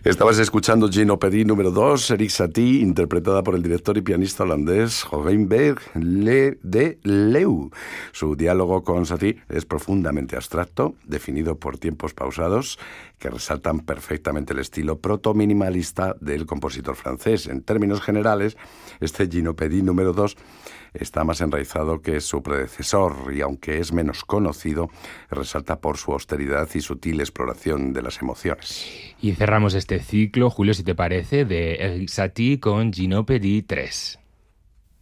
Estabas escuchando Ginopédie número 2, Erik Satie, interpretada por el director y pianista holandés Reinberg de Leeuw. Su diálogo con Satie es profundamente abstracto, definido por tiempos pausados, que resaltan perfectamente el estilo proto-minimalista del compositor francés. En términos generales, este Ginopédie número 2 está más enraizado que su predecesor y, aunque es menos conocido, resalta por su austeridad y sutil exploración de las emociones. Y cerramos este ciclo, Julio, si te parece, de Erik Satie con Ginopédie 3.